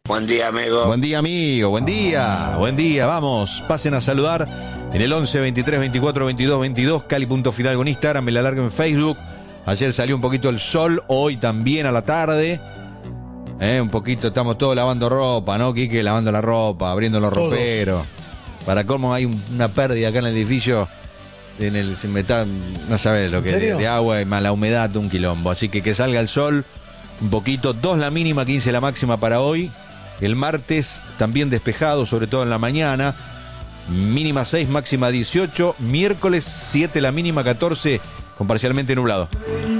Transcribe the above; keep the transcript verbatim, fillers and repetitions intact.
Buen día, amigo. Buen día, amigo. Buen día. Buen día. Vamos, pasen a saludar en el once, veintitrés, veinticuatro, veintidós, veintidós. Cali.fidalgo en Instagram, me la largo en Facebook. Ayer salió un poquito el sol, hoy también a la tarde. Eh, un poquito, estamos todos lavando ropa, ¿no, Quique? Lavando la ropa, abriendo los Todos. roperos. Para cómo hay un- una pérdida acá en el edificio. En el, se me está, no sabes lo ¿En que es, de, serio? de agua y más la humedad de un quilombo. Así que que salga el sol un poquito. dos la mínima, quince la máxima para hoy. El martes también despejado, sobre todo en la mañana. Mínima seis, máxima dieciocho. Miércoles siete la mínima, catorce con parcialmente nublado.